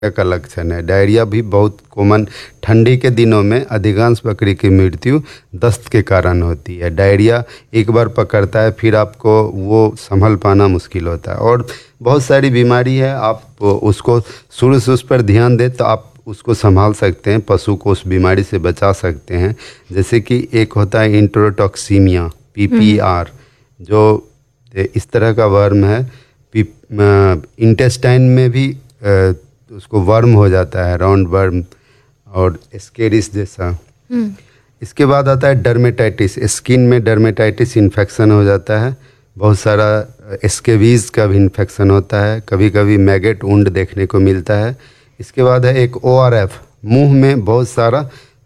का लक्षण है। डायरिया भी बहुत कॉमन, ठंडी के दिनों में अधिकांश बकरी की मृत्यु दस्त के कारण होती है। डायरिया एक बार पकड़ता है फिर आपको वो संभल पाना मुश्किल होता है। और बहुत सारी बीमारी है, आप उसको शुरू से उस पर ध्यान दें तो आप उसको संभाल सकते हैं, पशु को उस बीमारी से बचा सकते हैं। जैसे कि एक होता है इंट्रोटॉक्सीमिया, PPR, जो इस तरह का वर्म है। इंटेस्टाइन में भी उसको वर्म हो जाता है, राउंड वर्म और एस्केरिस जैसा। इसके बाद आता है डर्मेटाइटिस, स्किन में डर्मेटाइटिस इन्फेक्शन हो जाता है। बहुत सारा स्केबीज का भी इन्फेक्शन होता है, कभी कभी मैगेट वुंड देखने को मिलता है। इसके बाद है एक ORF, मुंह में बहुत सारा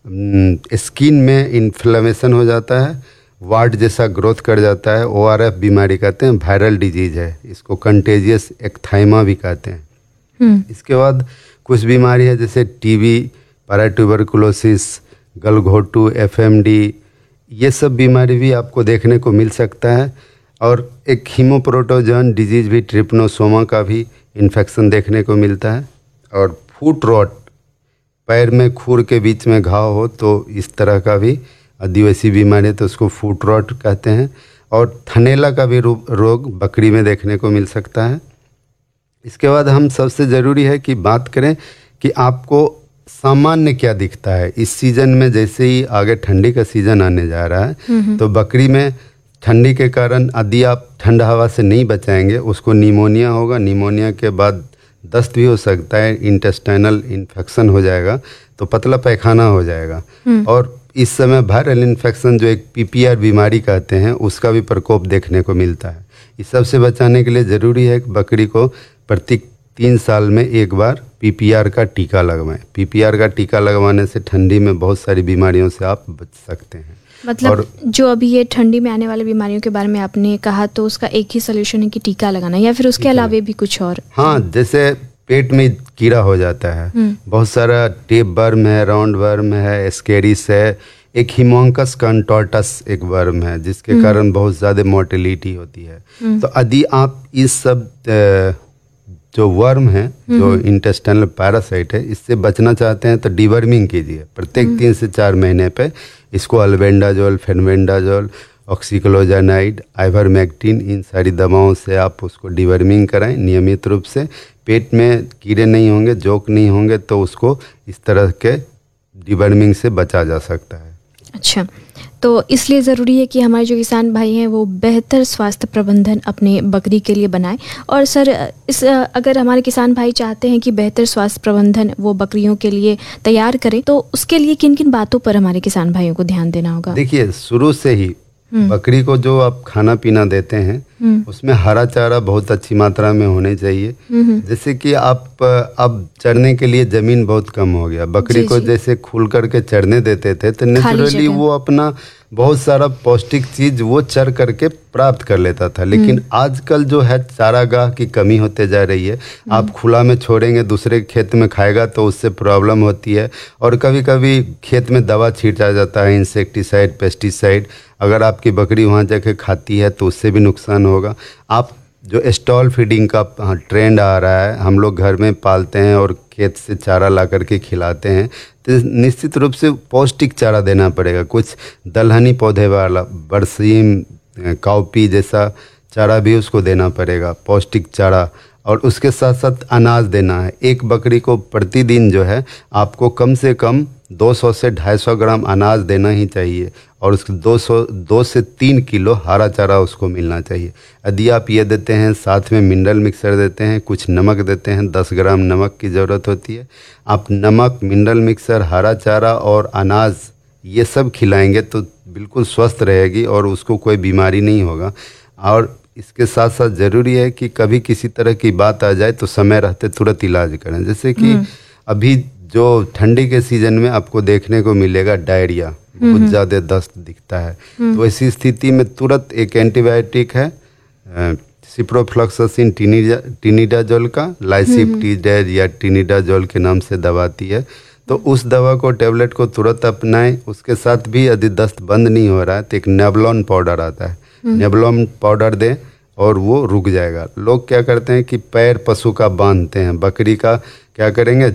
स्किन में इन्फ्लेमेशन हो जाता है, वार्ड जैसा ग्रोथ कर जाता है। ORF बीमारी कहते हैं, वायरल डिजीज है, इसको कंटेजियस एक्थाइमा भी कहते हैं। इसके बाद कुछ बीमारी है जैसे TB, पैराट्यूबरकुलोसिस, गलघोटू, FMD, ये सब बीमारी भी आपको देखने को मिल सकता है। और एक हीमोप्रोटोजन डिजीज भी, ट्रिप्नोसोमा का भी इन्फेक्शन देखने को मिलता है। और फुट रॉट, पैर में खुर के बीच में घाव हो तो इस तरह का भी आदिवासी बीमारी है, तो उसको फुट रॉट कहते हैं। और थनैला का भी रोग बकरी में देखने को मिल सकता है। इसके बाद हम सबसे ज़रूरी है कि बात करें कि आपको सामान्य क्या दिखता है इस सीज़न में। जैसे ही आगे ठंडी का सीज़न आने जा रहा है तो बकरी में ठंडी के कारण यदि आप ठंडा हवा से नहीं बचाएंगे, उसको निमोनिया होगा। निमोनिया के बाद दस्त भी हो सकता है, इंटेस्टाइनल इन्फेक्शन हो जाएगा, तो पतला पैखाना हो जाएगा। और इस समय वायरल इन्फेक्शन, जो एक PPR बीमारी कहते हैं, उसका भी प्रकोप देखने को मिलता है। इस सब से बचाने के लिए ज़रूरी है कि बकरी को प्रति 3 साल में एक बार PPR का टीका लगवाएं। PPR का टीका लगवाने से ठंडी में बहुत सारी बीमारियों से आप बच सकते हैं। मतलब और जो अभी ये ठंडी में आने वाली बीमारियों के बारे में आपने कहा, तो उसका एक ही सोल्यूशन है कि टीका लगाना, या फिर उसके अलावा भी कुछ और? हाँ, जैसे पेट में कीड़ा हो जाता है, बहुत सारा टेप वर्म है, राउंड वर्म है, एस्केरिस है, एक हिमोंकस कंटोर्टस एक वर्म है जिसके कारण बहुत ज़्यादा मोर्टेलिटी होती है। तो यदि आप इस सब जो वर्म है, जो इंटेस्टाइनल पैरासाइट है, इससे बचना चाहते हैं तो डिवर्मिंग कीजिए प्रत्येक 3 से 4 महीने पे। इसको अल्बेंडाजोल, फेनबेंडाजोल, ऑक्सीक्लोजानाइड, आइवरमेक्टिन, इन सारी दवाओं से आप उसको डिवर्मिंग कराएं नियमित रूप से। पेट में कीड़े नहीं होंगे, जोक नहीं होंगे, तो उसको इस तरह के डिवर्मिंग से बचा जा सकता है। अच्छा, तो इसलिए ज़रूरी है कि हमारे जो किसान भाई हैं वो बेहतर स्वास्थ्य प्रबंधन अपने बकरी के लिए बनाएं। और सर, अगर हमारे किसान भाई चाहते हैं कि बेहतर स्वास्थ्य प्रबंधन वो बकरियों के लिए तैयार करें, तो उसके लिए किन किन बातों पर हमारे किसान भाइयों को ध्यान देना होगा? देखिए, शुरू से ही बकरी को जो आप खाना पीना देते हैं उसमें हरा चारा बहुत अच्छी मात्रा में होने चाहिए। जैसे कि आप अब चरने के लिए जमीन बहुत कम हो गया, बकरी को जैसे खुल करके चरने देते थे तो नेचुरली वो अपना बहुत सारा पौष्टिक चीज वो चर करके प्राप्त कर लेता था। लेकिन आजकल जो है चारागाह की कमी होते जा रही है। आप खुला में छोड़ेंगे, दूसरे खेत में खाएगा तो उससे प्रॉब्लम होती है। और कभी कभी खेत में दवा छींटा जाता है, इंसेक्टिसाइड, पेस्टिसाइड। अगर आपकी बकरी वहाँ जाके खाती है तो उससे भी नुकसान होगा। आप जो स्टॉल फीडिंग का ट्रेंड आ रहा है, हम लोग घर में पालते हैं और खेत से चारा ला करके खिलाते हैं, तो निश्चित रूप से पौष्टिक चारा देना पड़ेगा। कुछ दलहनी पौधे वाला बरसीम, काउपी जैसा चारा भी उसको देना पड़ेगा, पौष्टिक चारा। और उसके साथ साथ अनाज देना है। एक बकरी को प्रतिदिन जो है आपको कम से कम 200 से 250 ग्राम अनाज देना ही चाहिए। और उसके 2 से 3 किलो हरा चारा उसको मिलना चाहिए। यदि आप ये देते हैं, साथ में मिनरल मिक्सर देते हैं, कुछ नमक देते हैं, 10 ग्राम नमक की ज़रूरत होती है। आप नमक, मिनरल मिक्सर, हरा चारा और अनाज ये सब खिलाएंगे तो बिल्कुल स्वस्थ रहेगी और उसको कोई बीमारी नहीं होगा। और इसके साथ साथ ज़रूरी है कि कभी किसी तरह की बात आ जाए तो समय रहते तुरंत इलाज करें। जैसे कि अभी जो ठंडी के सीज़न में आपको देखने को मिलेगा डायरिया, बहुत ज़्यादा दस्त दिखता है, तो ऐसी स्थिति में तुरंत एक एंटीबायोटिक है सिप्रोफ्लॉक्सासिन टिनिडाजोल का, लाइसिप्टिडेज या टिनिडाजोल के नाम से दवा आती है। तो उस दवा को, टैबलेट को तुरंत अपनाएं। उसके साथ भी यदि दस्त बंद नहीं हो रहा है तो एक नेबुलॉन पाउडर आता है, नेबुलॉन पाउडर दें और वो रुक जाएगा। लोग क्या करते हैं कि पैर पशु का बांधते हैं, बकरी का क्या करेंगे,